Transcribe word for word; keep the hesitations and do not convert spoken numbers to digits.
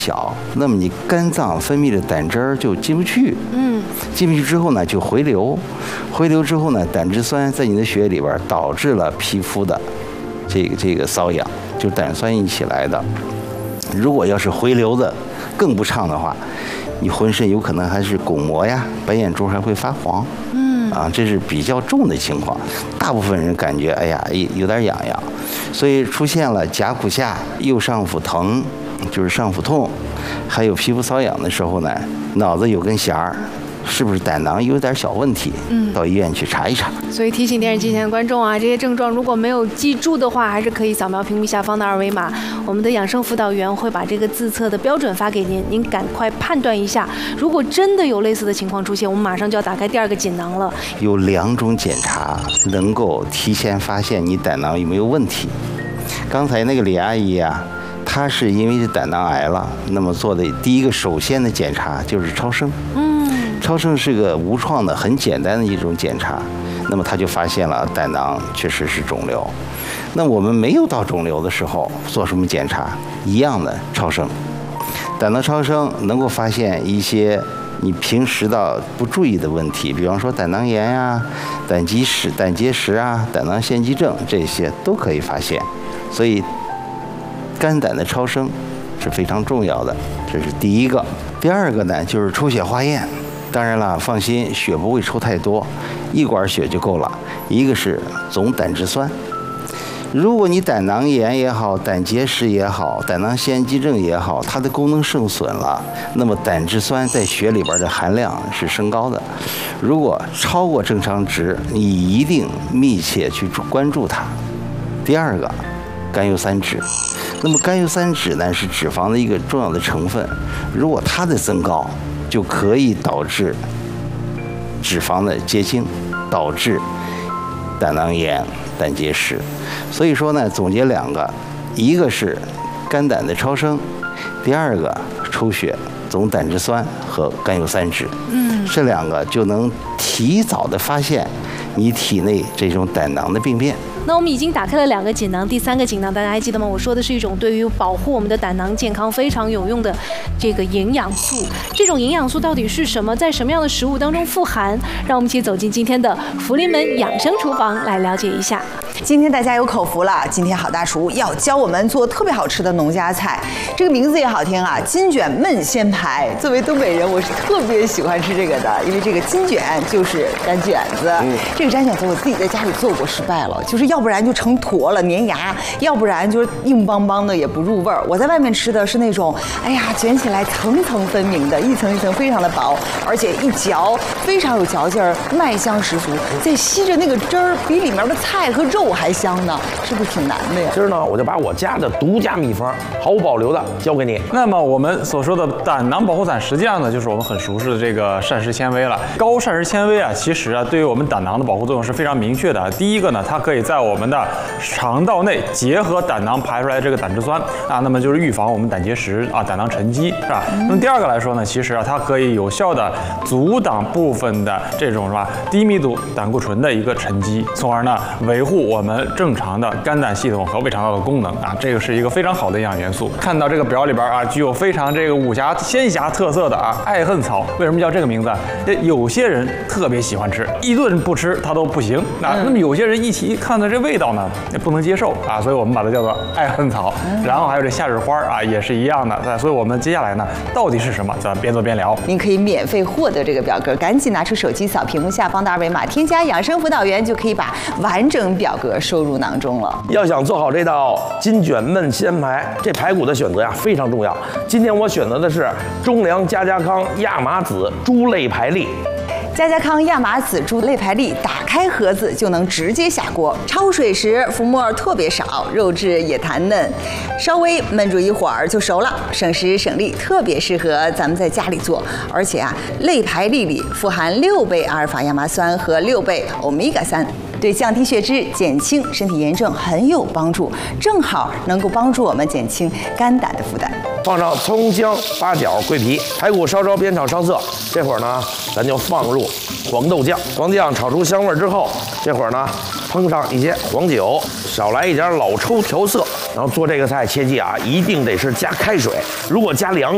小，那么你肝脏分泌的胆汁儿就进不去。 嗯， 进不去之后呢，就回流，回流之后呢，胆汁酸在你的血里边导致了皮肤的这个这个瘙痒，就是胆酸引起来的。如果要是回流的更不畅的话，你浑身有可能还是巩膜呀，白眼珠还会发黄。嗯，啊，这是比较重的情况。大部分人感觉哎呀有点痒痒，所以出现了夹苦下、右上腹疼，就是上腹痛，还有皮肤瘙痒的时候呢，脑子有根弦儿。是不是胆囊有点小问题？嗯，到医院去查一查。 所以提醒电视机前的观众啊，这些症状如果没有记住的话，还是可以扫描屏幕下方的二维码，我们的养生辅导员会把这个自测的标准发给您，您赶快判断一下。如果真的有类似的情况出现，我们马上就要打开第二个锦囊了。 有两种检查能够提前发现你胆囊有没有问题。刚才那个李阿姨啊，她是因为是胆囊癌了，那么做的第一个首先的检查就是超声。嗯。超声是个无创的、很简单的一种检查，那么他就发现了胆囊确实是肿瘤。那我们没有到肿瘤的时候做什么检查？一样的超声，胆囊超声能够发现一些你平时的不注意的问题，比方说胆囊炎呀、胆结石、胆结石啊、胆囊腺肌症，这些都可以发现。所以肝胆的超声是非常重要的，这是第一个。第二个呢，就是抽血化验。当然了，放心，血不会抽太多，一管血就够了。一个是总胆汁酸，如果你胆囊炎也好，胆结石也好，胆囊腺肌症也好，它的功能受损了，那么胆汁酸在血里边的含量是升高的。如果超过正常值，你一定密切去关注它。第二个，甘油三酯。那么甘油三酯呢，是脂肪的一个重要的成分，如果它的增高，就可以导致脂肪的结晶，导致胆囊炎、胆结石。所以说呢，总结两个，一个是肝胆的超声，第二个抽血总胆汁酸和甘油三酯。嗯，这两个就能提早的发现你体内这种胆囊的病变。 那我们已经打开了两个锦囊，第三个锦囊大家还记得吗？我说的是一种对于保护我们的胆囊健康非常有用的这个营养素。这种营养素到底是什么？在什么样的食物当中富含？让我们一起走进今天的福临门养生厨房来了解一下。 今天大家有口福了，今天好大厨要教我们做特别好吃的农家菜，这个名字也好听啊，金卷焖鲜排。作为东北人，我是特别喜欢吃这个的，因为这个金卷就是干卷子。嗯、这个干卷子我自己在家里做过，失败了，就是要不然就成坨了粘牙，要不然就是硬邦邦的也不入味儿。我在外面吃的是那种，哎呀，卷起来层层分明的，一层一层非常的薄，而且一嚼非常有嚼劲儿，麦香十足，再吸着那个汁儿，比里面的菜和肉还香呢，是不是挺难的呀？ 今儿呢，我就把我家的独家秘方毫无保留的教给你。 那么我们所说的胆囊保护伞，实际上呢，就是我们很熟悉的这个膳食纤维了。高膳食纤维啊，其实啊，对于我们胆囊的保护作用是非常明确的。第一个呢，它可以在我们的肠道内结合胆囊排出来的这个胆汁酸啊，那么就是预防我们胆结石啊、胆囊沉积，是吧？那么第二个来说呢，其实啊，它可以有效的阻挡部分的这种是吧低密度胆固醇的一个沉积，从而呢维护我们正常的肝胆系统和胃肠道的功能啊，这个是一个非常好的营养元素。看到这个表里边啊，具有非常这个武侠仙侠特色的啊爱恨草，为什么叫这个名字啊？有些人特别喜欢吃，一顿不吃他都不行啊。那么有些人一起看到这味道呢，也不能接受啊，所以我们把它叫做爱恨草。然后还有这夏日花啊，也是一样的。所以我们接下来呢，到底是什么？咱边做边聊。 您可以免费获得这个表格，赶紧拿出手机扫屏幕下方的二维码，添加养生辅导员，就可以把完整表格收入囊中了。 要想做好这道金卷焖鲜排，这排骨的选择呀非常重要。今天我选择的是中粮家家康亚麻籽猪肋排粒。 家家康亚麻籽猪肋排粒，打开盒子就能直接下锅，焯水时浮沫特别少，肉质也弹嫩，稍微焖煮一会儿就熟了，省时省力，特别适合咱们在家里做。而且啊，肋排粒里富含六倍阿尔法亚麻酸和六倍欧米伽三。对降低血脂、减轻身体炎症很有帮助，正好能够帮助我们减轻肝胆的负担。 放上葱姜、八角、桂皮，排骨稍稍煸炒上色。这会儿呢，咱就放入黄豆酱，黄酱炒出香味之后，这会儿呢，烹上一些黄酒，少来一点老抽调色。然后做这个菜，切记啊，一定得是加开水，如果加凉